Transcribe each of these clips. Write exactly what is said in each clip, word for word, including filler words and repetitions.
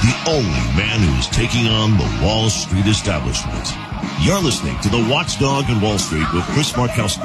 the only man who's taking on the Wall Street establishment. You're listening to The Watchdog in Wall Street with Chris Markowski.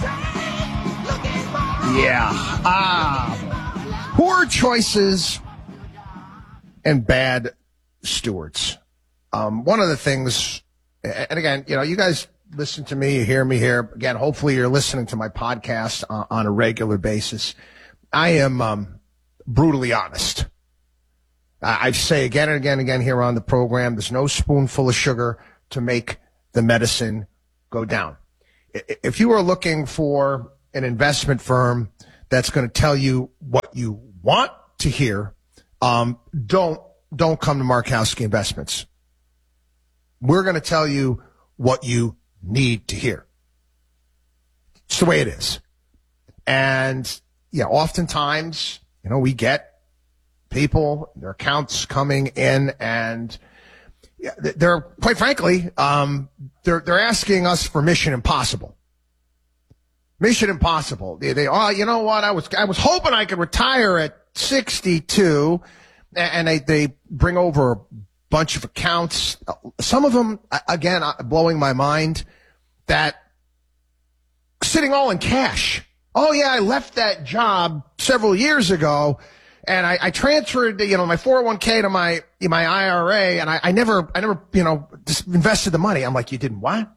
Yeah. Ah. Poor choices and bad stewards. Um, one of the things, and again, you know, you guys listen to me, you hear me here. Again, hopefully you're listening to my podcast on, on a regular basis. I am um, brutally honest. I, I say again and again and again here on the program, there's no spoonful of sugar to make the medicine go down. If you are looking for an investment firm that's going to tell you what you want to hear, um, don't don't come to Markowski Investments. We're going to tell you what you need to hear. It's the way it is. And yeah, oftentimes, you know, we get people, their accounts coming in, and yeah, they're, quite frankly, um, they're they're asking us for Mission Impossible. Mission Impossible. They, they oh, you know what? I was I was hoping I could retire at sixty-two, and they they bring over a bunch of accounts. Some of them, again, blowing my mind, that sitting all in cash. Oh yeah, I left that job several years ago, and I, I transferred, you know, my four oh one k to my my I R A, and I, I never, I never, you know, just invested the money. I'm like, you didn't what?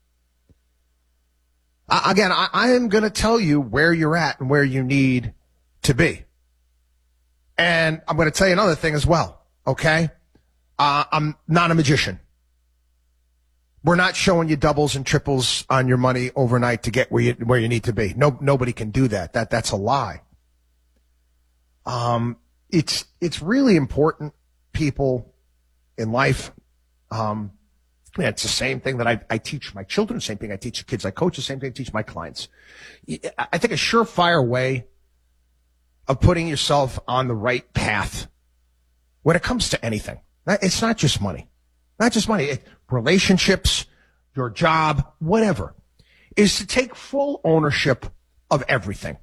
Uh, again, I, I am going to tell you where you're at and where you need to be, and I'm going to tell you another thing as well. Okay, uh, I'm not a magician. We're not showing you doubles and triples on your money overnight to get where you where you need to be. No, nobody can do that. That that's a lie. Um, it's it's really important, people, in life. Um, yeah, it's the same thing that I, I teach my children, the same thing I teach the kids I coach, the same thing I teach my clients. I think a surefire way of putting yourself on the right path when it comes to anything. It's not just money. Not just money. It, relationships, your job, whatever, is to take full ownership of everything.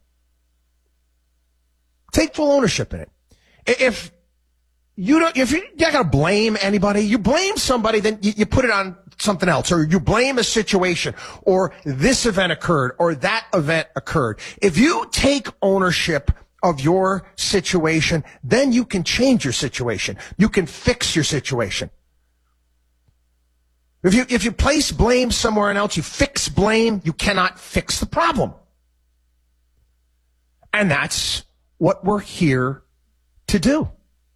Take full ownership in it. If you don't, if you're not going to blame anybody, you blame somebody, then you, you put it on something else, or you blame a situation, or this event occurred, or that event occurred. If you take ownership of your situation, then you can change your situation. You can fix your situation. If you, if you place blame somewhere else, you fix blame, you cannot fix the problem. And that's what we're here to do.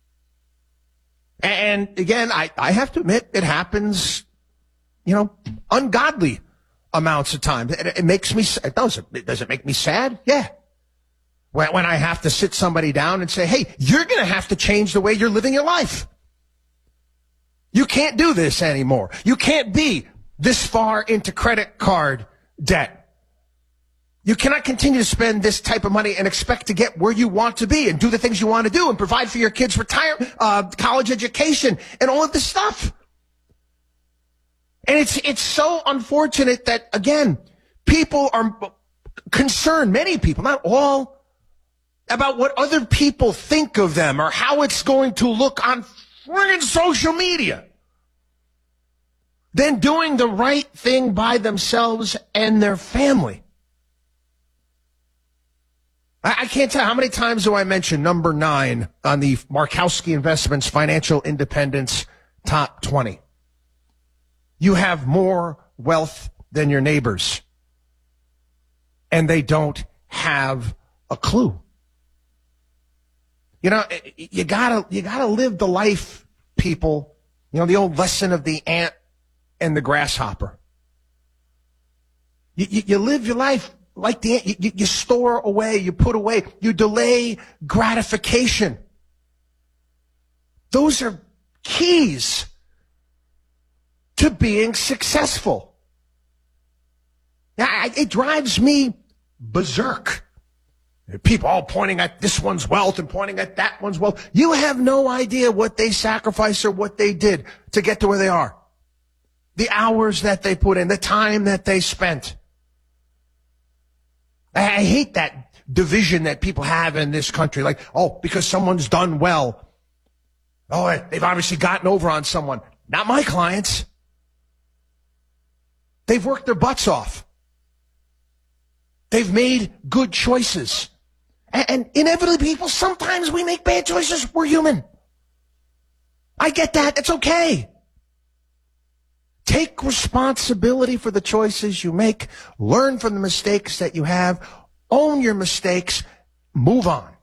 And again, I, I have to admit, it happens, you know, ungodly amounts of time. It, it makes me, it does, it, does it make me sad? Yeah. When, when I have to sit somebody down and say, hey, you're going to have to change the way you're living your life. You can't do this anymore. You can't be this far into credit card debt. You cannot continue to spend this type of money and expect to get where you want to be and do the things you want to do and provide for your kids' retire, uh, college education and all of this stuff. And it's, it's so unfortunate that, again, people are concerned, many people, not all, about what other people think of them or how it's going to look on friggin' social media, than doing the right thing by themselves and their family. I, I can't tell how many times do I mention number nine on the Markowski Investments Financial Independence Top twenty. You have more wealth than your neighbors, and they don't have a clue. You know, you gotta, you gotta live the life, people. You know, the old lesson of the ant and the grasshopper. You, you, you live your life like the ant. You, you store away, you put away, you delay gratification. Those are keys to being successful. Now, it drives me berserk. People all pointing at this one's wealth and pointing at that one's wealth. You have no idea what they sacrificed or what they did to get to where they are. The hours that they put in, the time that they spent. I hate that division that people have in this country. Like, oh, because someone's done well. Oh, they've obviously gotten over on someone. Not my clients. They've worked their butts off. They've made good choices. And, and inevitably, people, sometimes we make bad choices. We're human. I get that. It's okay. Take responsibility for the choices you make. Learn from the mistakes that you have. Own your mistakes. Move on.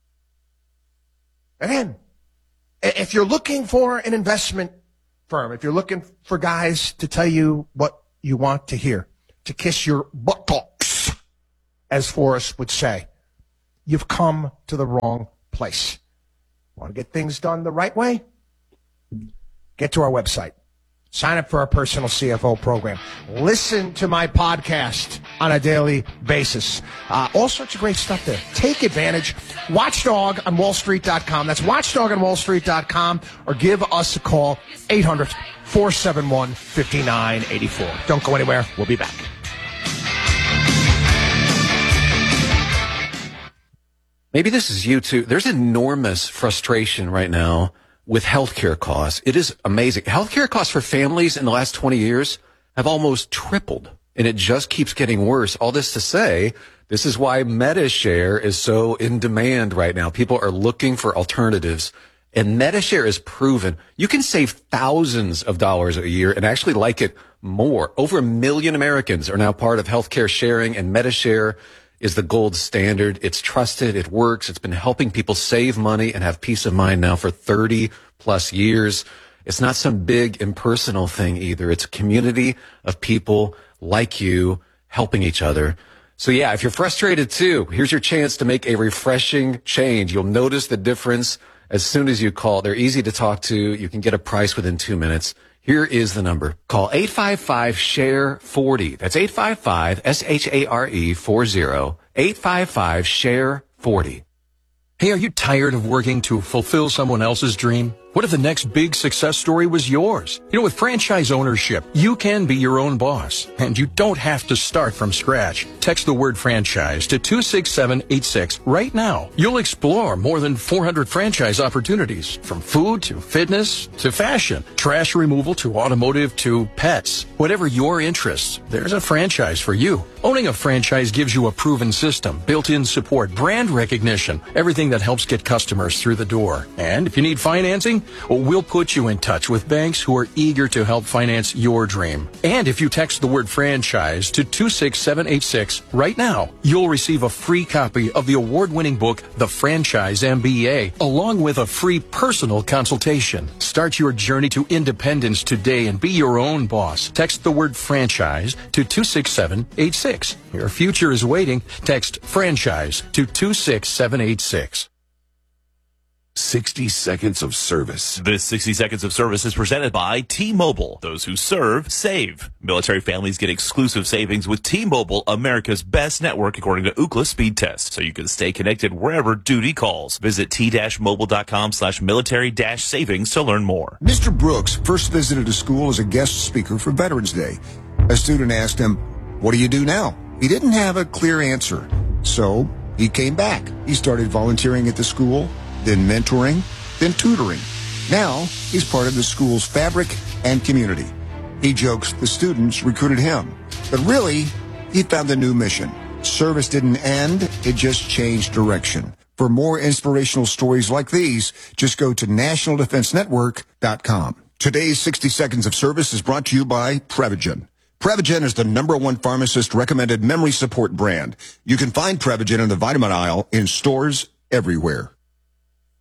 Again, if you're looking for an investment firm, if you're looking for guys to tell you what you want to hear, to kiss your buttocks, as Forrest would say, you've come to the wrong place. Want to get things done the right way? Get to our website. Sign up for our personal C F O program. Listen to my podcast on a daily basis. Uh, all sorts of great stuff there. Take advantage. Watchdog on wall street dot com. That's watchdog on wall street dot com. Or give us a call, eight hundred, four seven one, five nine eight four. Don't go anywhere. We'll be back. Maybe this is you too. There's enormous frustration right now with healthcare costs. It is amazing. Healthcare costs for families in the last twenty years have almost tripled, and it just keeps getting worse. All this to say, this is why MediShare is so in demand right now. People are looking for alternatives, and MediShare is proven. You can save thousands of dollars a year and actually like it more. Over a million Americans are now part of healthcare sharing, and MediShare is the gold standard. It's trusted. It works. It's been helping people save money and have peace of mind now for thirty plus years. It's not some big impersonal thing either. It's a community of people like you helping each other. So yeah, if you're frustrated too, here's your chance to make a refreshing change. You'll notice the difference as soon as you call. They're easy to talk to. You can get a price within two minutes. Here is the number. Call eight five five, S H A R E, forty. That's eight five five, S H A R E, forty. eight five five, S H A R E, forty. Hey, are you tired of working to fulfill someone else's dream? What if the next big success story was yours? You know, with franchise ownership, you can be your own boss, and you don't have to start from scratch. Text the word franchise to two six seven eight six right now. You'll explore more than four hundred franchise opportunities, from food to fitness to fashion, trash removal to automotive to pets. Whatever your interests, there's a franchise for you. Owning a franchise gives you a proven system, built-in support, brand recognition, everything that helps get customers through the door. And if you need financing, well, we'll put you in touch with banks who are eager to help finance your dream. And if you text the word franchise to two six seven eight six right now, you'll receive a free copy of the award-winning book, The Franchise M B A, along with a free personal consultation. Start your journey to independence today and be your own boss. Text the word franchise to two six seven eight six. Your future is waiting. Text franchise to two six seven eight six. sixty seconds of service. This sixty seconds of service is presented by T-Mobile. Those who serve, save. Military families get exclusive savings with T-Mobile, America's best network according to Ookla speed test, so you can stay connected wherever duty calls. Visit t-mobile.com slash military dash savings to learn more. Mister Brooks first visited a school as a guest speaker for Veterans Day. A student asked him, "What do you do now?" He didn't have a clear answer, so he came back. He started volunteering at the school, then mentoring, then tutoring. Now, he's part of the school's fabric and community. He jokes the students recruited him. But really, he found a new mission. Service didn't end, it just changed direction. For more inspirational stories like these, just go to national defense network dot com. Today's sixty seconds of service is brought to you by Prevagen. Prevagen is the number one pharmacist-recommended memory support brand. You can find Prevagen in the vitamin aisle in stores everywhere.